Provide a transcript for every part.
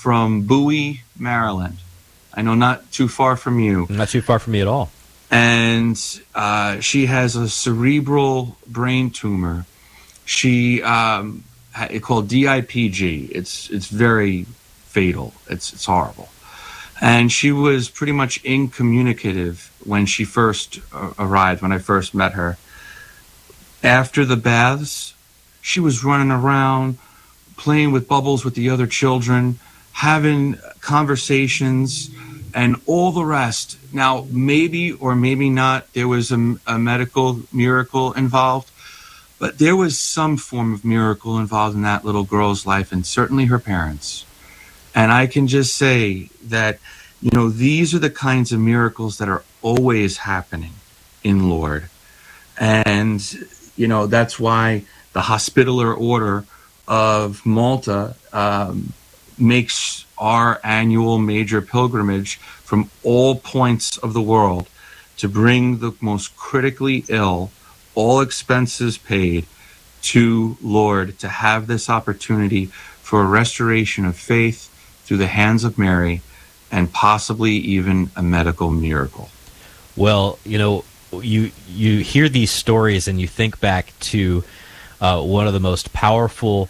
from Bowie, Maryland. I know, not too far from you. Not too far from me at all. And she has a cerebral brain tumor. She it's called DIPG. It's very fatal. It's horrible. And she was pretty much incommunicative when she first arrived, when I first met her. After the baths, she was running around, playing with bubbles with the other children, having conversations, and all the rest. Now, maybe or maybe not, there was a medical miracle involved, but there was some form of miracle involved in that little girl's life, and certainly her parents. And I can just say that, you know, these are the kinds of miracles that are always happening in Lord. And, you know, that's why the Hospitaller Order of Malta makes our annual major pilgrimage from all points of the world to bring the most critically ill, all expenses paid, to Lord, to have this opportunity for a restoration of faith through the hands of Mary, and possibly even a medical miracle. Well, you know, you hear these stories and you think back to one of the most powerful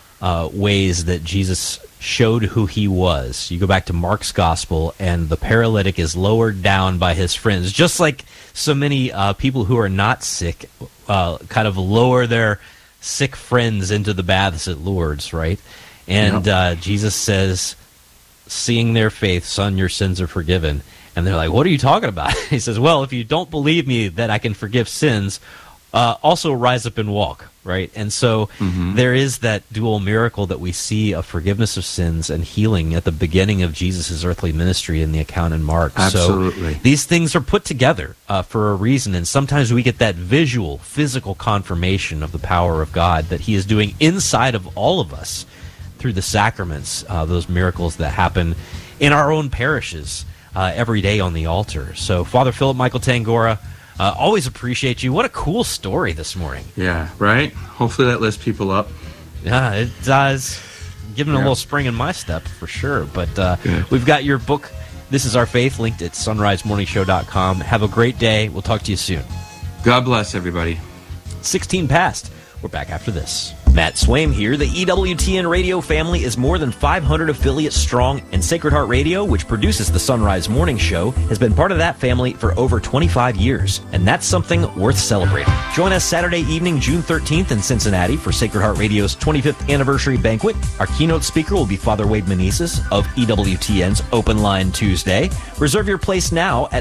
ways that Jesus showed who he was. You go back to Mark's gospel, and the paralytic is lowered down by his friends, just like so many people who are not sick kind of lower their sick friends into the baths at Lourdes, right? And Jesus says, seeing their faith, son, your sins are forgiven. And they're like, what are you talking about? He says, well, if you don't believe me that I can forgive sins, also rise up and walk, right? And so there is that dual miracle that we see of forgiveness of sins and healing at the beginning of Jesus' earthly ministry in the account in Mark. Absolutely. So these things are put together for a reason, and sometimes we get that visual, physical confirmation of the power of God that he is doing inside of all of us through the sacraments, those miracles that happen in our own parishes every day on the altar. So Father Philip Michael Tangora, always appreciate you. What a cool story this morning. Yeah, right? Hopefully that lifts people up. Yeah, it does. Giving a little spring in my step for sure. But we've got your book, This Is Our Faith, linked at sunrisemorningshow.com. Have a great day. We'll talk to you soon. God bless everybody. 16 past. We're back after this. Matt Swaim here. The EWTN radio family is more than 500 affiliates strong, and Sacred Heart Radio, which produces the Sunrise Morning Show, has been part of that family for over 25 years, and that's something worth celebrating. Join us Saturday evening, June 13th in Cincinnati for Sacred Heart Radio's 25th anniversary banquet. Our keynote speaker will be Father Wade Meneses of EWTN's Open Line Tuesday. Reserve your place now at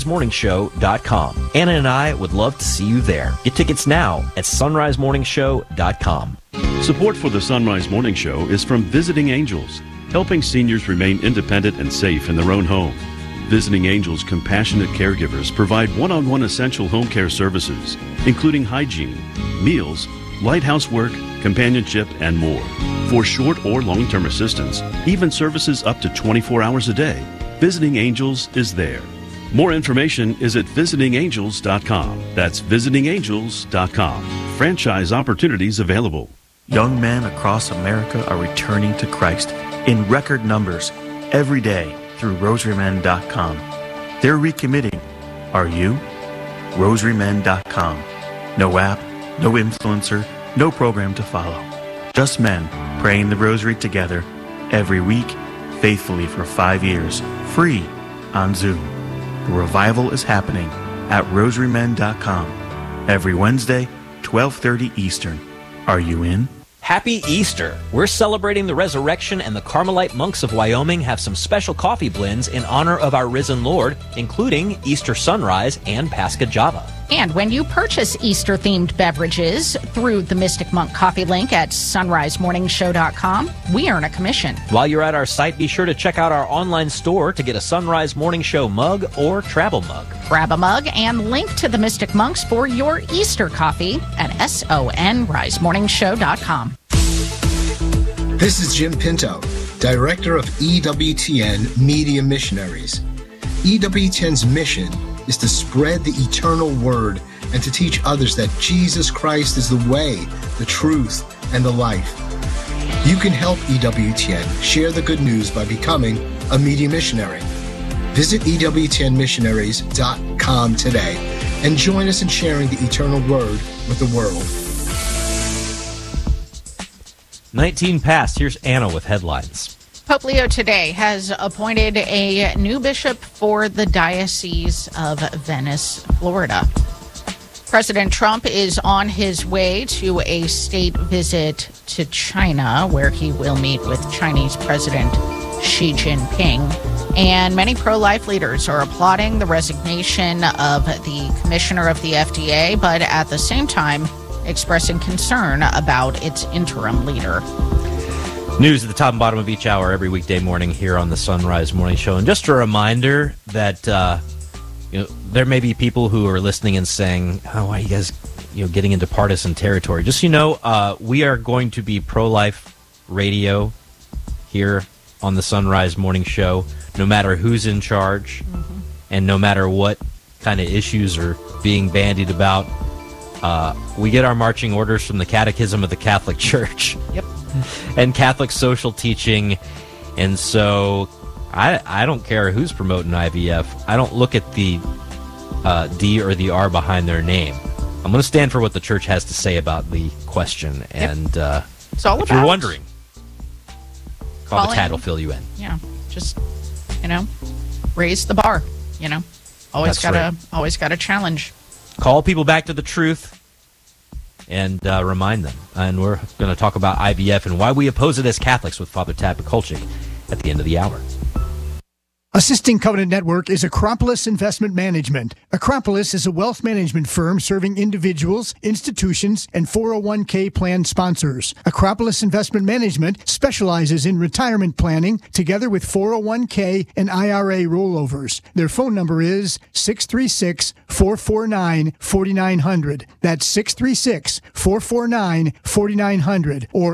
sunrisemorningshow.com. Anna and I would love to see you there. Get tickets now at sunrisemorningshow.com. Support for the Sunrise Morning Show is from Visiting Angels, helping seniors remain independent and safe in their own home. Visiting Angels compassionate caregivers provide one-on-one essential home care services, including hygiene, meals, light housework, companionship, and more. For short or long-term assistance, even services up to 24 hours a day, Visiting Angels is there. More information is at visitingangels.com. That's visitingangels.com. Franchise opportunities available. Young men across America are returning to Christ in record numbers every day through rosarymen.com. They're recommitting. Are you? rosarymen.com. No app, no influencer, no program to follow. Just men praying the rosary together every week, faithfully for 5 years, free on Zoom. The revival is happening at rosarymen.com every Wednesday, 12:30 Eastern. Are you in? Happy Easter! We're celebrating the resurrection, and the Carmelite monks of Wyoming have some special coffee blends in honor of our risen Lord, including Easter Sunrise and Pascha Java. And when you purchase Easter-themed beverages through the Mystic Monk coffee link at sunrisemorningshow.com, we earn a commission. While you're at our site, be sure to check out our online store to get a Sunrise Morning Show mug or travel mug. Grab a mug and link to the Mystic Monks for your Easter coffee at sunrisemorningshow.com. This is Jim Pinto, Director of EWTN Media Missionaries. EWTN's mission is to spread the eternal word and to teach others that Jesus Christ is the way, the truth, and the life. You can help EWTN share the good news by becoming a media missionary. Visit EWTNmissionaries.com today and join us in sharing the eternal word with the world. 19 past. Here's Anna with headlines. Pope Leo today has appointed a new bishop for the Diocese of Venice, Florida. President Trump is on his way to a state visit to China, where he will meet with Chinese President Xi Jinping. And many pro-life leaders are applauding the resignation of the commissioner of the FDA, but at the same time expressing concern about its interim leader. News at the top and bottom of each hour every weekday morning here on the Sunrise Morning Show. And just a reminder that there may be people who are listening and saying, "Oh, why are you guys getting into partisan territory?" Just we are going to be pro-life radio here on the Sunrise Morning Show, no matter who's in charge, and no matter what kind of issues are being bandied about. We get our marching orders from the Catechism of the Catholic Church. Yep. And Catholic social teaching. And so I don't care who's promoting IVF. I don't look at the D or the R behind their name. I'm going to stand for what the church has to say about the question. Yep. And it's all if you're wondering, call the Tad will fill you in. Yeah, just, raise the bar, Always gotta challenge. Call people back to the truth and remind them. And we're going to talk about IVF and why we oppose it as Catholics with Father Tad Mikulczyk at the end of the hour. Assisting Covenant Network is Acropolis Investment Management. Acropolis is a wealth management firm serving individuals, institutions, and 401k plan sponsors. Acropolis Investment Management specializes in retirement planning together with 401k and IRA rollovers. Their phone number is 636-449-4900. That's 636-449-4900 or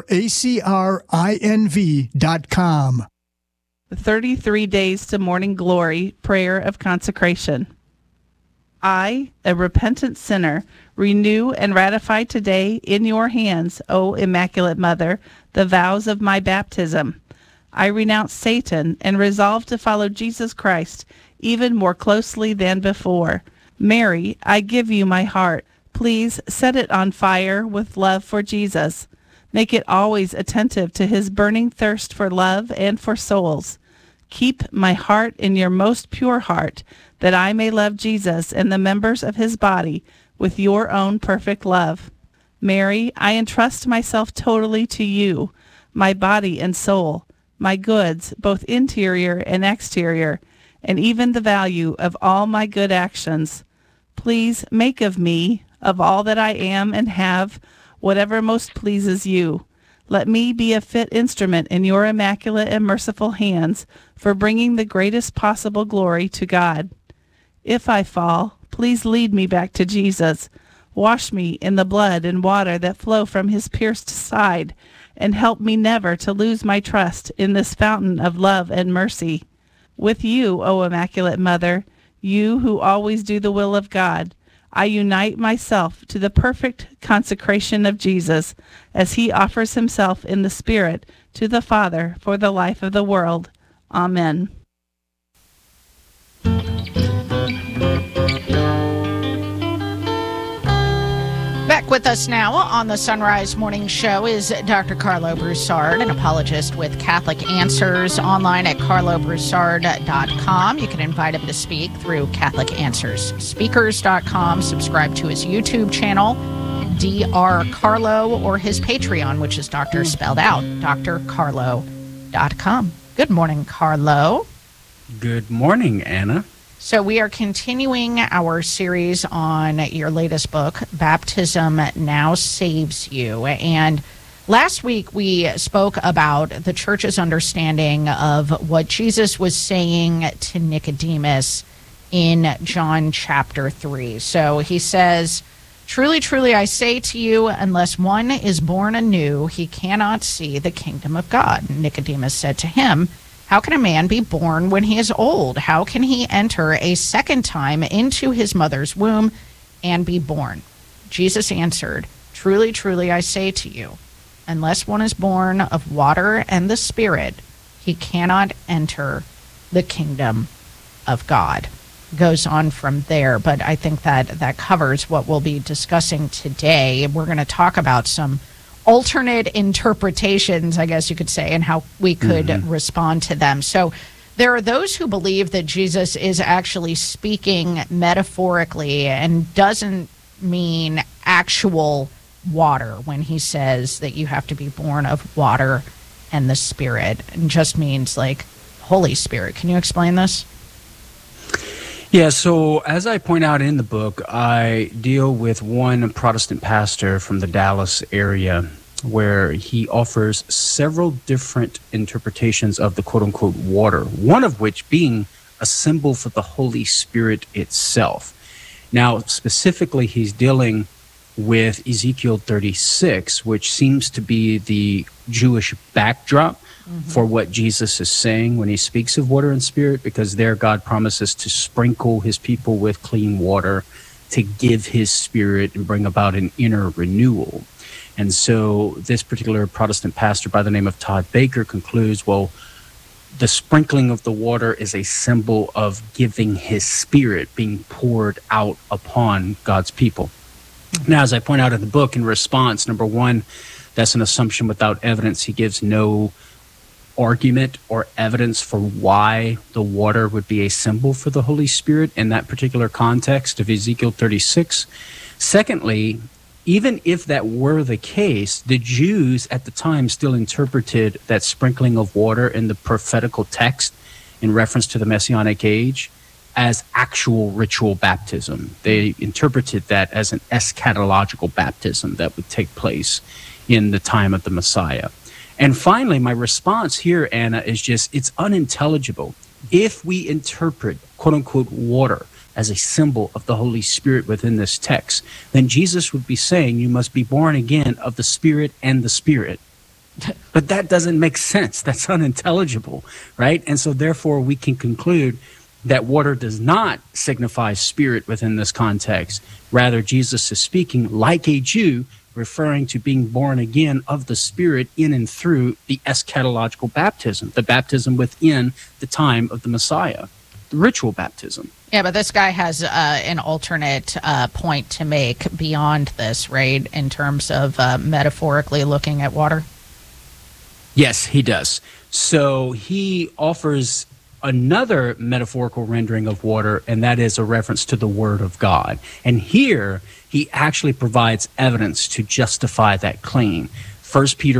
acrinv.com. 33 Days to Morning Glory, Prayer of Consecration. I, a repentant sinner, renew and ratify today in your hands, O Immaculate Mother, the vows of my baptism. I renounce Satan and resolve to follow Jesus Christ even more closely than before. Mary, I give you my heart. Please set it on fire with love for Jesus. Make it always attentive to his burning thirst for love and for souls. Keep my heart in your most pure heart, that I may love Jesus and the members of his body with your own perfect love. Mary, I entrust myself totally to you, my body and soul, my goods, both interior and exterior, and even the value of all my good actions. Please make of me, of all that I am and have, whatever most pleases you. Let me be a fit instrument in your immaculate and merciful hands for bringing the greatest possible glory to God. If I fall, please lead me back to Jesus. Wash me in the blood and water that flow from his pierced side, and help me never to lose my trust in this fountain of love and mercy. With you, O Immaculate Mother, you who always do the will of God, I unite myself to the perfect consecration of Jesus as he offers himself in the Spirit to the Father for the life of the world. Amen. Back with us now on the Sunrise Morning Show is Dr. Carlo Broussard, an apologist with Catholic Answers, online at carlobroussard.com. You can invite him to speak through CatholicAnswersSpeakers.com. Subscribe to his YouTube channel, Dr. Carlo, or his Patreon, which is Doctor spelled out, drcarlo.com. Good morning, Carlo. Good morning, Anna. So we are continuing our series on your latest book, Baptism Now Saves You. And last week we spoke about the church's understanding of what Jesus was saying to Nicodemus in John chapter 3. So he says, "Truly, truly, I say to you, unless one is born anew, he cannot see the kingdom of God." And Nicodemus said to him, "How can a man be born when he is old? How can he enter a second time into his mother's womb and be born?" Jesus answered, "Truly, truly, I say to you, unless one is born of water and the Spirit, he cannot enter the kingdom of God. Goes on from there, but I think that covers what we'll be discussing today. We're going to talk about some alternate interpretations, I guess you could say, and how we could respond to them. So there are those who believe that Jesus is actually speaking metaphorically and doesn't mean actual water when he says that you have to be born of water and the Spirit, and just means like Holy Spirit. Can you explain this? Yeah, so as I point out in the book, I deal with one Protestant pastor from the Dallas area where he offers several different interpretations of the quote-unquote water, one of which being a symbol for the Holy Spirit itself. Now, specifically, he's dealing with Ezekiel 36, which seems to be the Jewish backdrop for what Jesus is saying when he speaks of water and spirit, because there God promises to sprinkle his people with clean water, to give his Spirit and bring about an inner renewal. And so this particular Protestant pastor by the name of Todd Baker concludes, well, the sprinkling of the water is a symbol of giving his Spirit being poured out upon God's people. Now, as I point out in the book, in response, number one, that's an assumption without evidence. He gives no argument or evidence for why the water would be a symbol for the Holy Spirit in that particular context of Ezekiel 36. Secondly, even if that were the case, the Jews at the time still interpreted that sprinkling of water in the prophetical text in reference to the Messianic age as actual ritual baptism. They interpreted that as an eschatological baptism that would take place in the time of the Messiah. And finally, my response here, Anna, is just, it's unintelligible. If we interpret, quote unquote, water as a symbol of the Holy Spirit within this text, then Jesus would be saying you must be born again of the Spirit and the Spirit. But that doesn't make sense. That's unintelligible, right? And so therefore we can conclude that water does not signify spirit within this context. Rather, Jesus is speaking like a Jew, referring to being born again of the Spirit in and through the eschatological baptism, the baptism within the time of the Messiah, the ritual baptism. Yeah, but this guy has an alternate point to make beyond this, right, in terms of metaphorically looking at water? Yes, he does. So he offers another metaphorical rendering of water, and that is a reference to the Word of God. And here, he actually provides evidence to justify that claim. 1 Peter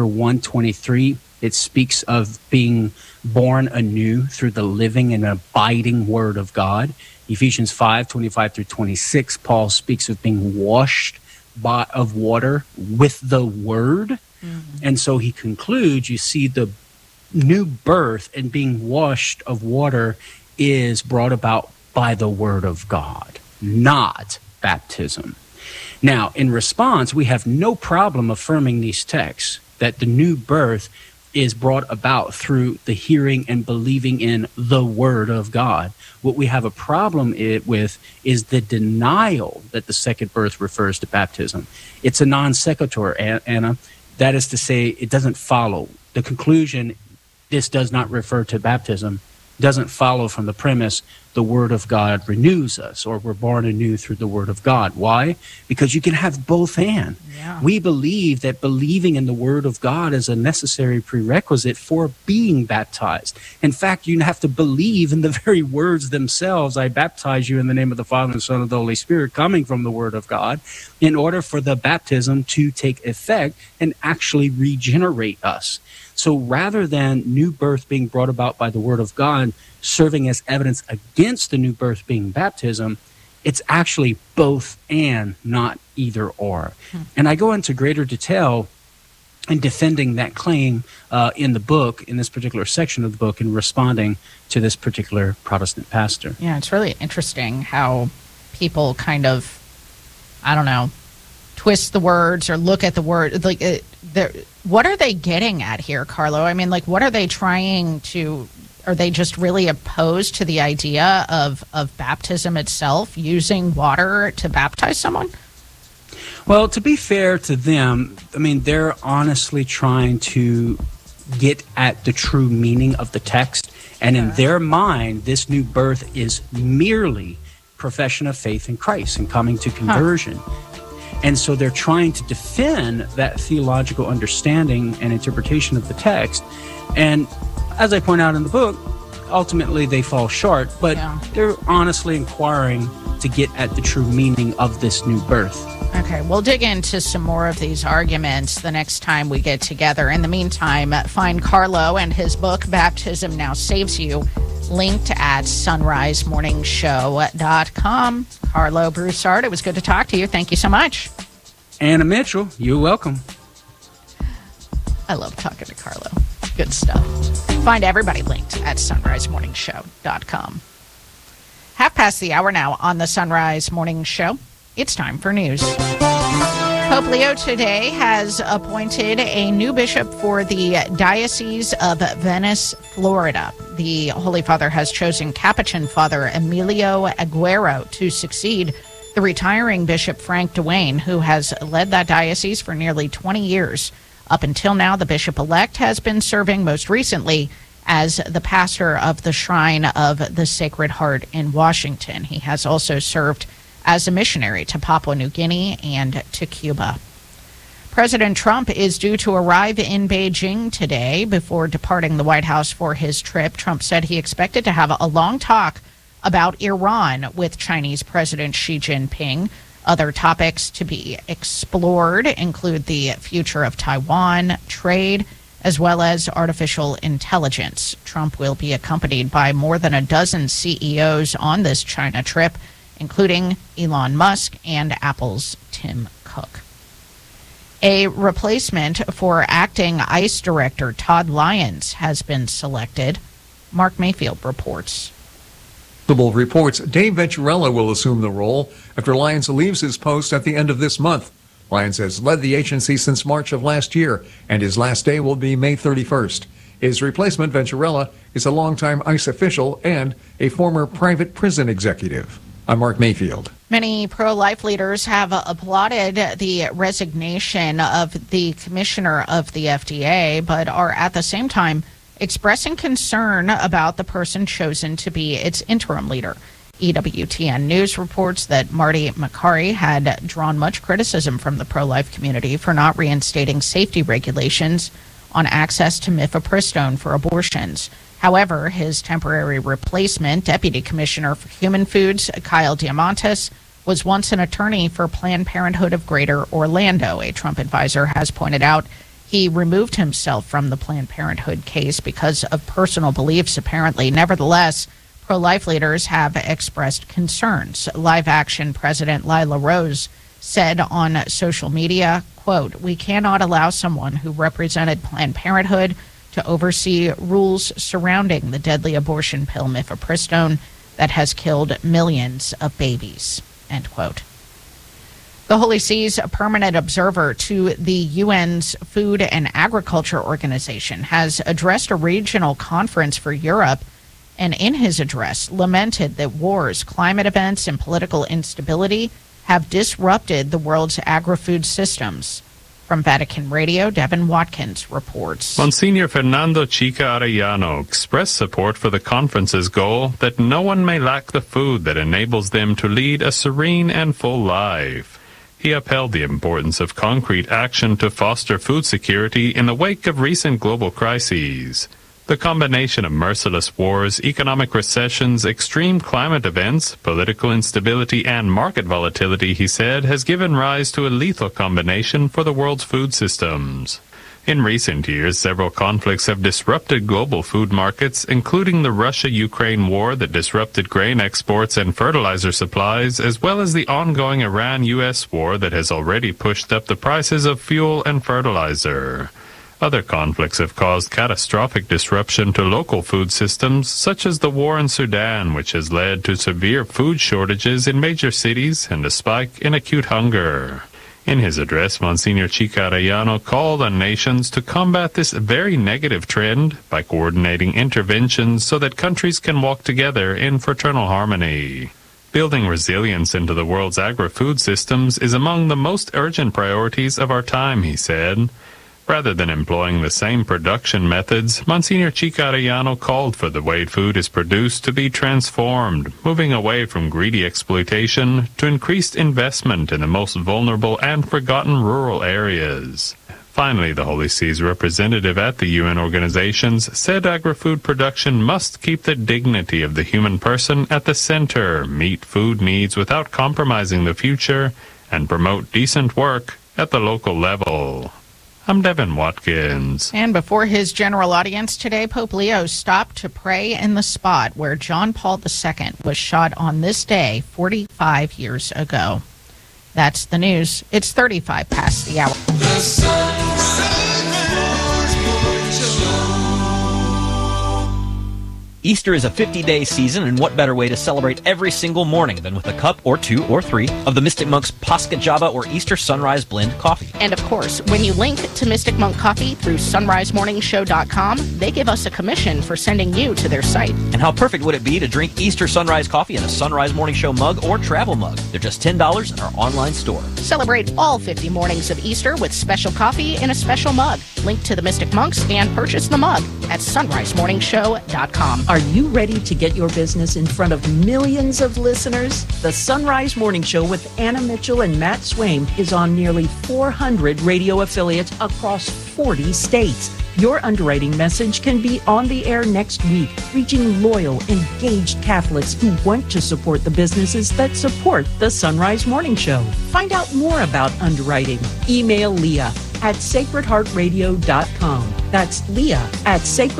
1:23, it speaks of being born anew through the living and abiding Word of God. Ephesians 5:25 through 26, Paul speaks of being washed of water with the Word. And so he concludes, you see, the new birth and being washed of water is brought about by the Word of God, not baptism. Now, in response, we have no problem affirming these texts, that the new birth is brought about through the hearing and believing in the Word of God. What we have a problem with is the denial that the second birth refers to baptism. It's a non sequitur, Anna. That is to say, it doesn't follow. The conclusion, this does not refer to baptism, doesn't follow from the premise the Word of God renews us, or we're born anew through the Word of God. Why? Because you can have both and. Yeah. We believe that believing in the Word of God is a necessary prerequisite for being baptized. In fact, you have to believe in the very words themselves, I baptize you in the name of the Father and Son and the Holy Spirit, coming from the Word of God, in order for the baptism to take effect and actually regenerate us. So rather than new birth being brought about by the Word of God serving as evidence against the new birth being baptism, it's actually both and, not either or. And I go into greater detail in defending that claim in the book, in this particular section of the book, in responding to this particular Protestant pastor. Yeah, it's really interesting how people kind of, I don't know, twist the words or look at the word. Like, what are they getting at here, Carlo? I mean, like, what are they trying to? Are they just really opposed to the idea of baptism itself, using water to baptize someone? Well, to be fair to them, I mean, they're honestly trying to get at the true meaning of the text. And in their mind, this new birth is merely profession of faith in Christ and coming to conversion. And so they're trying to defend that theological understanding and interpretation of the text. And as I point out in the book, ultimately they fall short, but they're honestly inquiring to get at the true meaning of this new birth. Okay, we'll dig into some more of these arguments the next time we get together. In the meantime, find Carlo and his book, Baptism Now Saves You, linked at sunrisemorningshow.com. Carlo Broussard, it was good to talk to you. Thank you so much. Anna Mitchell, you're welcome. I love talking to Carlo. Good stuff. Find everybody linked at sunrisemorningshow.com. 1:30 now on the Sunrise Morning Show. It's time for news. Pope Leo today has appointed a new bishop for the Diocese of Venice, Florida. The Holy Father has chosen Capuchin Father Emilio Aguero to succeed the retiring Bishop Frank Duane, who has led that diocese for nearly 20 years. Up until now, the bishop-elect has been serving most recently as the pastor of the Shrine of the Sacred Heart in Washington. He has also served as a missionary to Papua New Guinea and to Cuba. President Trump is due to arrive in Beijing today before departing the White House for his trip. Trump said he expected to have a long talk about Iran with Chinese President Xi Jinping. Other topics to be explored include the future of Taiwan, trade, as well as artificial intelligence. Trump will be accompanied by more than a dozen CEOs on this China trip, including Elon Musk and Apple's Tim Cook. A replacement for acting ICE Director Todd Lyons has been selected. Mark Mayfield reports. Reports Dave Venturella will assume the role after Lyons leaves his post at the end of this month. Lyons has led the agency since March of last year, and his last day will be May 31st. His replacement, Venturella, is a longtime ICE official and a former private prison executive. I'm Mark Mayfield. Many pro-life leaders have applauded the resignation of the commissioner of the FDA, but are at the same time expressing concern about the person chosen to be its interim leader. EWTN News reports that Marty Makary had drawn much criticism from the pro-life community for not reinstating safety regulations on access to mifepristone for abortions. However, his temporary replacement, Deputy Commissioner for Human Foods, Kyle Diamantis, was once an attorney for Planned Parenthood of Greater Orlando. A Trump advisor has pointed out he removed himself from the Planned Parenthood case because of personal beliefs, apparently. Nevertheless, pro-life leaders have expressed concerns. Live Action President Lila Rose said on social media, quote, "We cannot allow someone who represented Planned Parenthood to oversee rules surrounding the deadly abortion pill mifepristone that has killed millions of babies," end quote. The Holy See's permanent observer to the UN's Food and Agriculture Organization has addressed a regional conference for Europe, and in his address lamented that wars, climate events, and political instability have disrupted the world's agri-food systems. From Vatican Radio, Devin Watkins reports. Monsignor Fernando Chica Arellano expressed support for the conference's goal that no one may lack the food that enables them to lead a serene and full life. He upheld the importance of concrete action to foster food security in the wake of recent global crises. The combination of merciless wars, economic recessions, extreme climate events, political instability, and market volatility, he said, has given rise to a lethal combination for the world's food systems. In recent years, several conflicts have disrupted global food markets, including the Russia-Ukraine war that disrupted grain exports and fertilizer supplies, as well as the ongoing Iran-US war that has already pushed up the prices of fuel and fertilizer. Other conflicts have caused catastrophic disruption to local food systems, such as the war in Sudan, which has led to severe food shortages in major cities and a spike in acute hunger. In his address, Monsignor Chica Arellano called on nations to combat this very negative trend by coordinating interventions so that countries can walk together in fraternal harmony. Building resilience into the world's agri-food systems is among the most urgent priorities of our time, he said. Rather than employing the same production methods, Monsignor Chica Arellano called for the way food is produced to be transformed, moving away from greedy exploitation to increased investment in the most vulnerable and forgotten rural areas. Finally, the Holy See's representative at the UN organizations said agri-food production must keep the dignity of the human person at the center, meet food needs without compromising the future, and promote decent work at the local level. I'm Devin Watkins. And before his general audience today, Pope Leo stopped to pray in the spot where John Paul II was shot on this day 45 years ago. That's the news. It's 35 past the hour. Easter is a 50-day season, and what better way to celebrate every single morning than with a cup or two or three of the Mystic Monk's Pascha Java or Easter Sunrise Blend coffee. And of course, when you link to Mystic Monk Coffee through sunrisemorningshow.com, they give us a commission for sending you to their site. And how perfect would it be to drink Easter Sunrise coffee in a Sunrise Morning Show mug or travel mug? They're just $10 in our online store. Celebrate all 50 mornings of Easter with special coffee in a special mug. Link to the Mystic Monks and purchase the mug at sunrisemorningshow.com. Are you ready to get your business in front of millions of listeners? The Sunrise Morning Show with Anna Mitchell and Matt Swaim is on nearly 400 radio affiliates across 40 states. Your underwriting message can be on the air next week, reaching loyal, engaged Catholics who want to support the businesses that support the Sunrise Morning Show. Find out more about underwriting. Email Leah at sacredheartradio.com. That's Leah at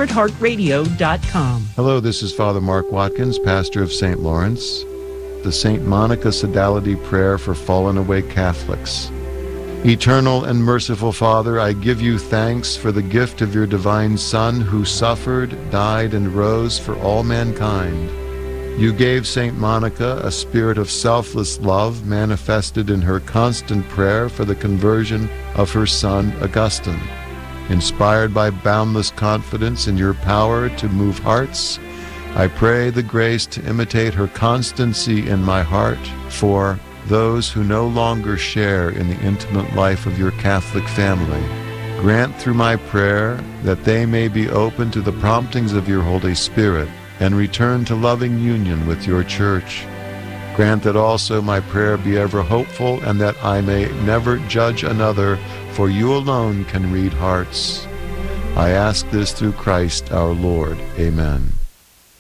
sacredheartradio.com. Hello, this is Father Mark Watkins, pastor of St. Lawrence. The St. Monica Sodality Prayer for Fallen Away Catholics. Eternal and merciful Father, I give you thanks for the gift of your divine Son who suffered, died, and rose for all mankind. You gave St. Monica a spirit of selfless love manifested in her constant prayer for the conversion of her son Augustine. Inspired by boundless confidence in your power to move hearts, I pray the grace to imitate her constancy in my heart for those who no longer share in the intimate life of your Catholic family. Grant through my prayer that they may be open to the promptings of your Holy Spirit and return to loving union with your Church. Grant that also my prayer be ever hopeful and that I may never judge another, for you alone can read hearts. I ask this through Christ our Lord. Amen.